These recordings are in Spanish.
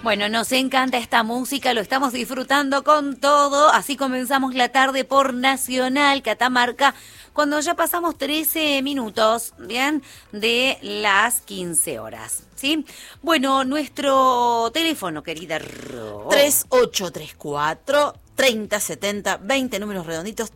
Bueno, nos encanta esta música, lo estamos disfrutando con todo. Así comenzamos la tarde por Nacional Catamarca, cuando ya pasamos 13 minutos, ¿bien? De las 15 horas, ¿sí? Bueno, nuestro teléfono, querida Ro. 3834-3070-20, números redonditos,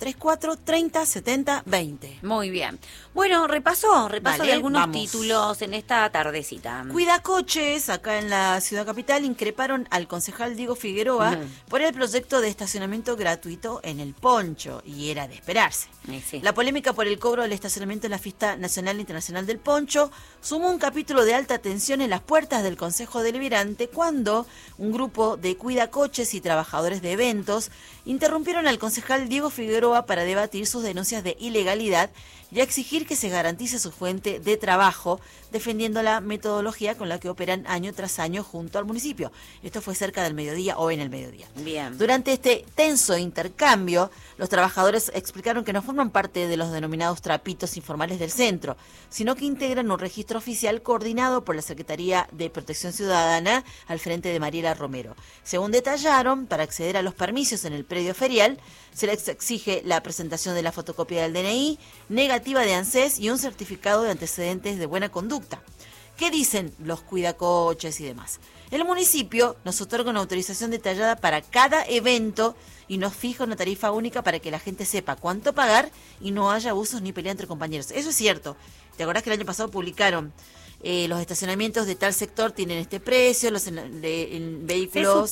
3834-3070-20. Muy bien. Bueno, repaso Vale, de algunos vamos. títulos en esta tardecita. Cuidacoches, acá en la ciudad capital, increparon al concejal Diego Figueroa por el proyecto de estacionamiento gratuito en El Poncho, y era de esperarse. Sí. La polémica por el cobro del estacionamiento en la Fiesta Nacional e Internacional del Poncho sumó un capítulo de alta tensión en las puertas del Consejo Deliberante cuando un grupo de cuidacoches y trabajadores de eventos interrumpieron al concejal Diego Figueroa para debatir sus denuncias de ilegalidad y a exigir que se garantice su fuente de trabajo, defendiendo la metodología con la que operan año tras año junto al municipio. Esto fue cerca del mediodía o en el mediodía. Bien. Durante este tenso intercambio, los trabajadores explicaron que no forman parte de los denominados trapitos informales del centro, sino que integran un registro oficial coordinado por la Secretaría de Protección Ciudadana al frente de Mariela Romero. Según detallaron, para acceder a los permisos en el predio ferial, se les exige la presentación de la fotocopia del DNI, negativa de ANSES y un certificado de antecedentes de buena conducta. ¿Qué dicen los cuidacoches y demás? El municipio nos otorga una autorización detallada para cada evento y nos fija una tarifa única para que la gente sepa cuánto pagar y no haya abusos ni pelea entre compañeros. Eso es cierto. ¿Te acordás que el año pasado publicaron los estacionamientos de tal sector tienen este precio, los vehículos...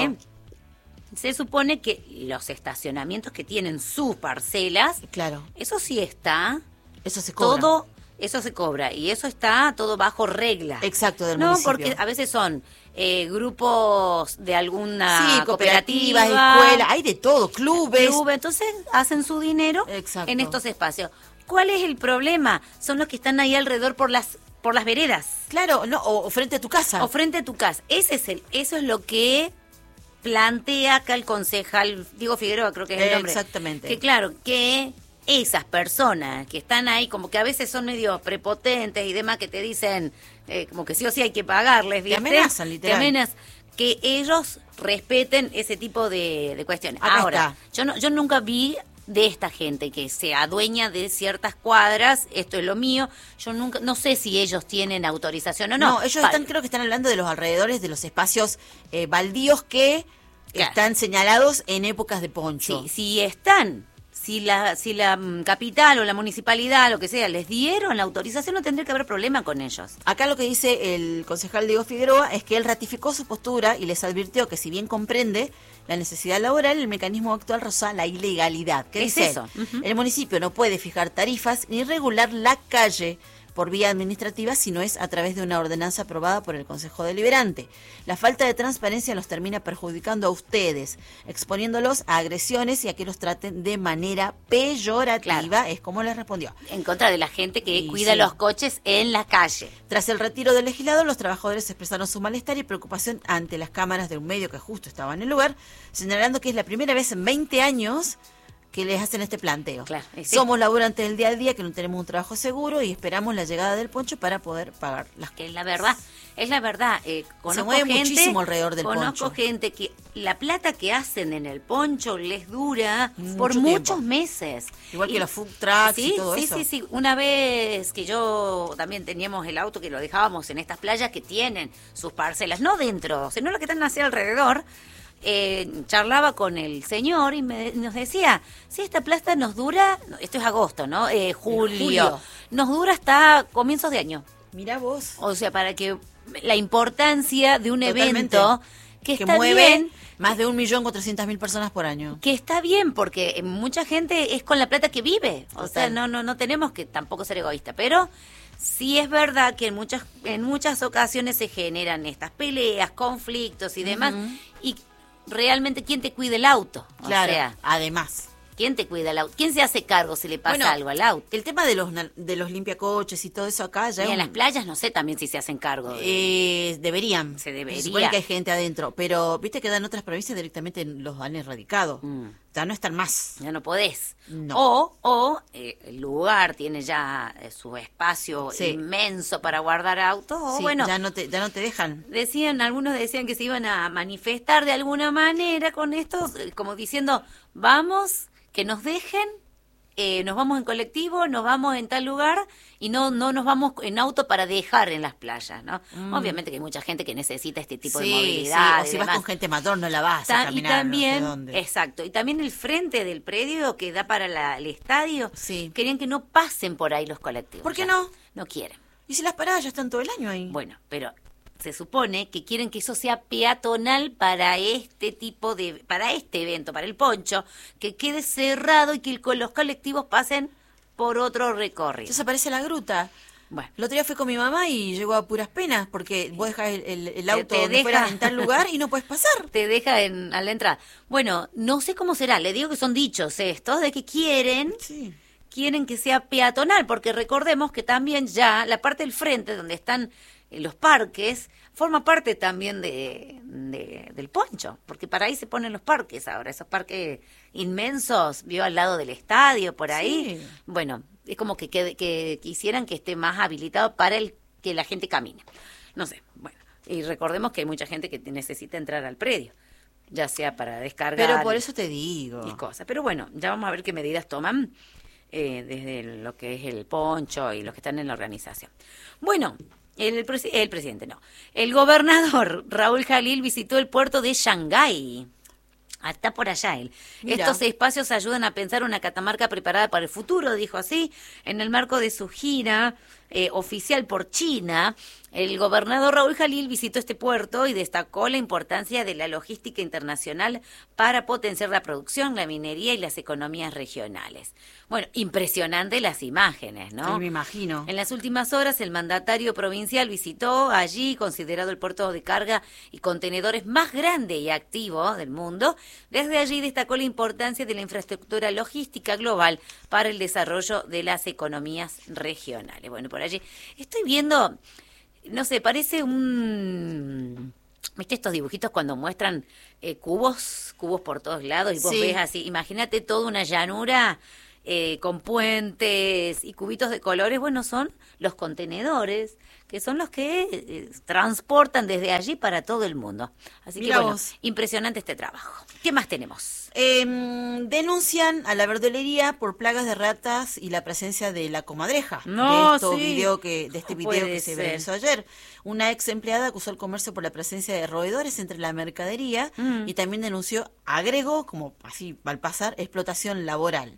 Se supone que los estacionamientos que tienen sus parcelas, Claro, eso sí está, eso se cobra. todo, eso se cobra y eso está todo bajo regla. Exacto, del No, municipio. porque a veces son grupos de alguna Sí, cooperativas, cooperativa, escuelas, hay de todo, clubes. entonces hacen su dinero Exacto. en estos espacios. ¿Cuál es el problema? Son los que están ahí alrededor por las veredas Claro, no, o frente a tu casa. o frente a tu casa. Eso es lo que plantea acá el concejal Diego Figueroa, creo que es el nombre. Exactamente. Que claro, que esas personas que están ahí, como que a veces son medio prepotentes y demás, que te dicen como que sí o sí hay que pagarles, ¿viste? Te amenazan, literal. Te amenazan, que ellos respeten ese tipo de cuestiones. Acá Ahora, yo nunca vi de esta gente que se adueña de ciertas cuadras, esto es lo mío, yo nunca, no sé si ellos tienen autorización o no. No, ellos creo que están hablando de los alrededores de los espacios baldíos que Claro. están señalados en épocas de poncho. Sí, si la capital o la municipalidad, lo que sea, les dieron la autorización, no tendría que haber problema con ellos. Acá lo que dice el concejal Diego Figueroa es que él ratificó su postura y les advirtió que si bien comprende la necesidad laboral, el mecanismo actual roza la ilegalidad. ¿Qué Es dice? eso. Ujú. El municipio no puede fijar tarifas ni regular la calle por vía administrativa si no es a través de una ordenanza aprobada por el Consejo Deliberante. La falta de transparencia los termina perjudicando a ustedes, exponiéndolos a agresiones y a que los traten de manera peyorativa, Claro. es como les respondió. En contra de la gente que Y cuida sí. los coches en la calle. Tras el retiro del legislador, los trabajadores expresaron su malestar y preocupación ante las cámaras de un medio que justo estaba en el lugar, señalando que es la primera vez en 20 años que les hacen este planteo. Claro, sí. Somos laburantes del día a día, que no tenemos un trabajo seguro y esperamos la llegada del poncho para poder pagar las Que es la verdad, conozco mueve gente, muchísimo alrededor del conozco poncho. gente que la plata que hacen en el poncho les dura Mucho por tiempo. muchos meses. Igual que los food trucks sí, y todo sí, eso. Sí, una vez que yo también teníamos el auto que lo dejábamos en estas playas que tienen sus parcelas, no dentro, sino las que están hacia alrededor. Charlaba con el señor y nos decía, si esta plata nos dura, esto es agosto, ¿no? Julio, nos dura hasta comienzos de año. Mirá vos. O sea, para que la importancia de un Totalmente. evento que está mueve bien, más de 1.400.000 personas por año. que está bien, porque mucha gente es con la plata que vive. O sea, Total. no tenemos que tampoco ser egoístas, pero sí es verdad que en muchas ocasiones se generan estas peleas, conflictos y demás, y realmente ¿quién te cuida el auto? Claro, O sea, además. ¿quién te cuida el auto? ¿Quién se hace cargo si le pasa Bueno, algo al auto? El tema de los limpiacoches y todo eso acá ya Y es en las playas no sé también si se hacen cargo. deberían. Se debería. supone que hay gente adentro, pero viste que en otras provincias directamente los han erradicado. ya no están más. Ya no podés. No. O el lugar tiene ya su espacio Sí. inmenso para guardar autos. O Sí, bueno, ya no te dejan. algunos decían que se iban a manifestar de alguna manera con esto, como diciendo, vamos, que nos dejen, nos vamos en colectivo, nos vamos en tal lugar y no nos vamos en auto para dejar en las playas, ¿no? Obviamente que hay mucha gente que necesita este tipo de movilidad. Sí, o si y vas demás. con gente mayor no la vas a Y caminar también, no sé dónde. exacto, y también el frente del predio que da para el estadio, Sí. querían que no pasen por ahí los colectivos. ¿Por qué ya. no? No quieren. ¿Y si las paradas ya están todo el año ahí? Bueno, pero se supone que quieren que eso sea peatonal para para este evento, para el poncho, que quede cerrado y que los colectivos pasen por otro recorrido. Entonces aparece la gruta. Bueno, El otro día fui con mi mamá y llegó a puras penas porque vos dejás el auto te donde deja- fuera en tal lugar y no puedes pasar. te deja a la entrada. Bueno, no sé cómo será, le digo que son dichos estos de que quieren que sea peatonal, porque recordemos que también ya la parte del frente, donde están los parques, forma parte también del poncho, porque para ahí se ponen los parques ahora, esos parques inmensos, vio al lado del estadio, por ahí. Sí. Bueno, es como que quisieran que esté más habilitado para que la gente camine. No sé, bueno, y recordemos que hay mucha gente que necesita entrar al predio, ya sea para descargar. Pero por eso te digo. Y cosas. Pero bueno, ya vamos a ver qué medidas toman desde lo que es el poncho y los que están en la organización. Bueno, el presidente no. El gobernador Raúl Jalil visitó el puerto de Shanghái. Está por allá él. Mira. Estos espacios ayudan a pensar una Catamarca preparada para el futuro, dijo así, en el marco de su gira oficial por China. El gobernador Raúl Jalil visitó este puerto y destacó la importancia de la logística internacional para potenciar la producción, la minería y las economías regionales. Bueno, impresionante las imágenes, ¿no? Sí, me imagino. En las últimas horas, el mandatario provincial visitó allí, considerado el puerto de carga y contenedores más grande y activo del mundo. Desde allí destacó la importancia de la infraestructura logística global para el desarrollo de las economías regionales. Bueno, por allí estoy viendo, no sé, parece ¿viste estos dibujitos cuando muestran cubos por todos lados y vos Sí. ves así? Imagínate toda una llanura con puentes y cubitos de colores. Bueno, son los contenedores, que son los que transportan desde allí para todo el mundo. Así Mirá que bueno, vos. impresionante este trabajo. ¿Qué más tenemos? Denuncian a la verdulería por plagas de ratas y la presencia de la comadreja. No, de sí. De este No video puede que se ser. realizó ayer. Una ex empleada acusó al comercio por la presencia de roedores entre la mercadería y también denunció, agregó, como así al pasar, explotación laboral.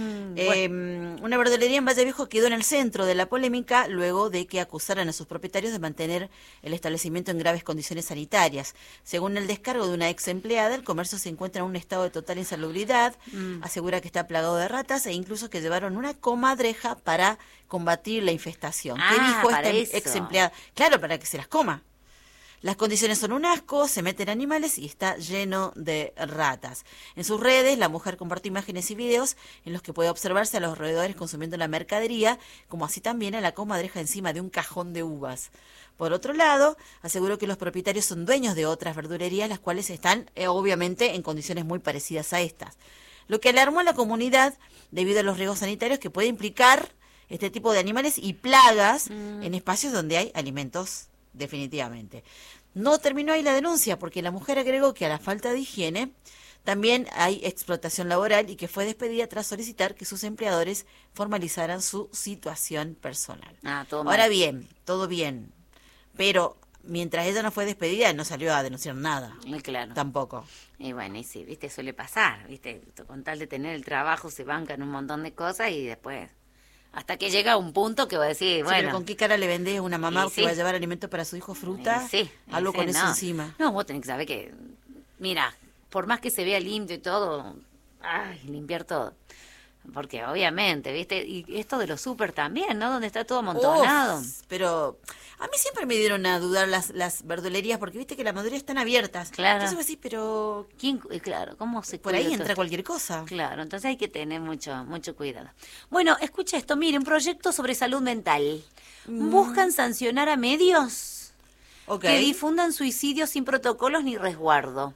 Bueno. Una verdulería en Valle Viejo quedó en el centro de la polémica luego de que acusaran a sus propietarios de mantener el establecimiento en graves condiciones sanitarias. Según el descargo de una ex empleada, el comercio se encuentra en un estado de total insalubridad, asegura que está plagado de ratas e incluso que llevaron una comadreja para combatir la infestación. ¿Qué dijo para esta eso. ex empleada? Claro, para que se las coma. Las condiciones son un asco, se meten animales y está lleno de ratas. En sus redes, la mujer compartió imágenes y videos en los que puede observarse a los roedores consumiendo la mercadería, como así también a la comadreja encima de un cajón de uvas. Por otro lado, aseguró que los propietarios son dueños de otras verdulerías, las cuales están, obviamente, en condiciones muy parecidas a estas. Lo que alarmó a la comunidad debido a los riesgos sanitarios que puede implicar este tipo de animales y plagas en espacios donde hay alimentos, definitivamente. No terminó ahí la denuncia, porque la mujer agregó que a la falta de higiene también hay explotación laboral y que fue despedida tras solicitar que sus empleadores formalizaran su situación personal. Todo Ahora mal. bien, todo bien, pero mientras ella no fue despedida no salió a denunciar nada, Claro. tampoco. Y bueno, y sí, viste, suele pasar, viste, con tal de tener el trabajo se bancan un montón de cosas y después, hasta que llega un punto que va a decir, Sí, bueno. pero ¿con qué cara le vendés a una mamá Y que sí. va a llevar alimento para su hijo, fruta? Sí, Algo sí, con eso no. encima. No, vos tenés que saber que, mira, por más que se vea limpio y todo, limpiar todo. Porque obviamente, viste, y esto de los súper también, ¿no? Donde está todo amontonado. Uf, pero a mí siempre me dieron a dudar las verdulerías, porque viste que la mayoría están abiertas. Claro. Entonces vos decís, pero Claro, ¿cómo se por cuida ahí todo entra esto? cualquier cosa. Claro, entonces hay que tener mucho cuidado. Bueno, escucha esto, miren, proyecto sobre salud mental. Buscan sancionar a medios Ok. que difundan suicidios sin protocolos ni resguardo.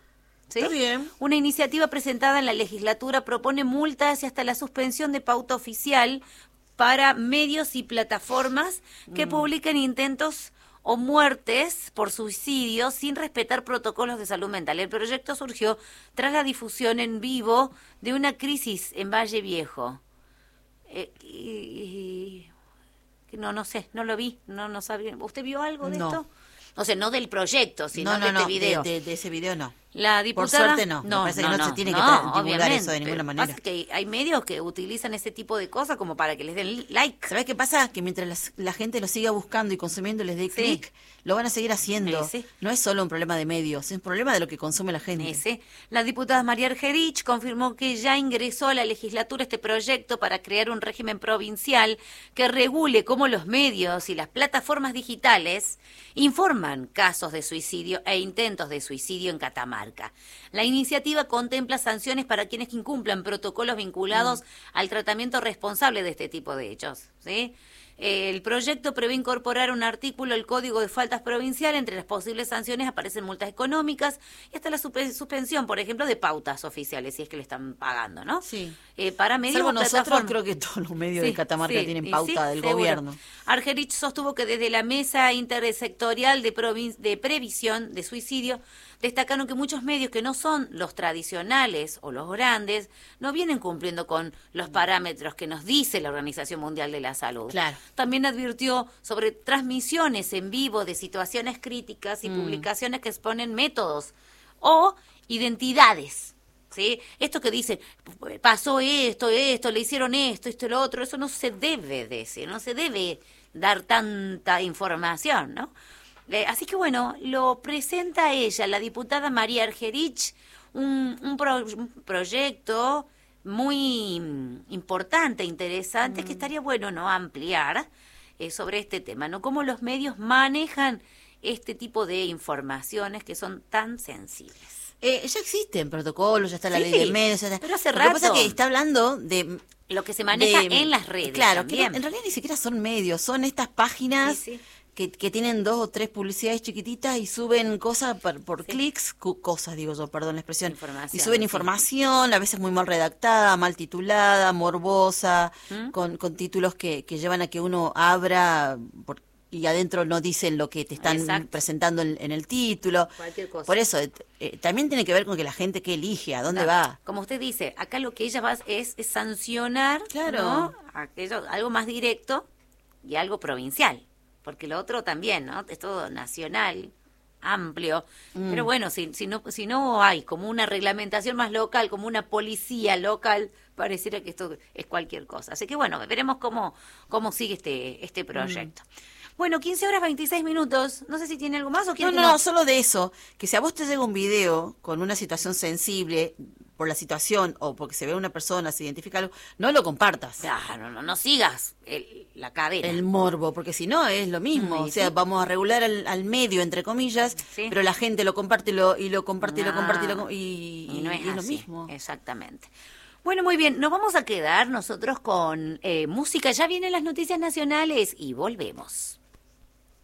¿Sí? Está bien. Una iniciativa presentada en la legislatura propone multas y hasta la suspensión de pauta oficial para medios y plataformas que publiquen intentos o muertes por suicidio sin respetar protocolos de salud mental. El proyecto surgió tras la difusión en vivo de una crisis en Valle Viejo. No sé, no lo vi, no sabía. ¿Usted vio algo de esto? O sea, no del proyecto, sino de este video. De ese video no. La diputada, por suerte no. Me parece que no se tiene que divulgar eso de ninguna manera. Pasa que hay medios que utilizan ese tipo de cosas como para que les den like. ¿Sabés qué pasa? Que mientras la gente lo siga buscando y consumiendo y les dé clic, lo van a seguir haciendo. No es solo un problema de medios, es un problema de lo que consume la gente. La diputada María Argerich confirmó que ya ingresó a la legislatura este proyecto para crear un régimen provincial que regule cómo los medios y las plataformas digitales informan casos de suicidio e intentos de suicidio en Catamarca. La iniciativa contempla sanciones para quienes incumplan protocolos vinculados al tratamiento responsable de este tipo de hechos, ¿sí? El proyecto prevé incorporar un artículo al Código de Faltas Provincial. Entre las posibles sanciones aparecen multas económicas y hasta la suspensión, por ejemplo, de pautas oficiales, si es que le están pagando, ¿no? Sí. Para medios Salvo nosotros, creo que todos los medios de Catamarca tienen pauta del gobierno. Argerich sostuvo que desde la Mesa Intersectorial de Previsión de Suicidio destacaron que muchos medios que no son los tradicionales o los grandes no vienen cumpliendo con los parámetros que nos dice la Organización Mundial de la Salud. Claro. También advirtió sobre transmisiones en vivo de situaciones críticas y publicaciones que exponen métodos o identidades. ¿Sí? Esto que dicen, pasó esto, le hicieron esto, lo otro, eso no se debe decir, no se debe dar tanta información, ¿no? Así que bueno, lo presenta ella, la diputada María Argerich, un proyecto muy importante, interesante, que estaría bueno no ampliar sobre este tema, ¿no? Cómo los medios manejan este tipo de informaciones que son tan sensibles. Ya existen protocolos, ya está la ley de medios. Pero hace rato. Lo que pasa es que está hablando de lo que se maneja en las redes. Claro, que en realidad ni siquiera son medios, son estas páginas que tienen 2 o 3 publicidades chiquititas y suben cosas por clics, cosas digo yo, perdón la expresión, y suben información, a veces muy mal redactada, mal titulada, morbosa, con títulos que llevan a que uno abra y adentro no dicen lo que te están presentando en el título. Cualquier cosa. Por eso, también tiene que ver con que la gente que elige, a dónde va. Como usted dice, acá lo que ella va es sancionar, ¿no? Algo más directo y algo provincial. Porque lo otro también, ¿no? Es todo nacional, amplio. Pero bueno, si no hay como una reglamentación más local, como una policía local, pareciera que esto es cualquier cosa. Así que bueno, veremos cómo sigue este proyecto. Bueno, 15:26. No sé si tiene algo más o quiere. No, solo de eso. Que si a vos te llega un video con una situación sensible por la situación o porque se ve una persona, se identifica algo, no lo compartas. Claro, no sigas la cadena. El morbo, porque si no es lo mismo. O sea, vamos a regular al medio, entre comillas, pero la gente lo comparte y lo comparte y no es lo así. mismo. Exactamente. Bueno, muy bien, nos vamos a quedar nosotros con música. Ya vienen las noticias nacionales y volvemos.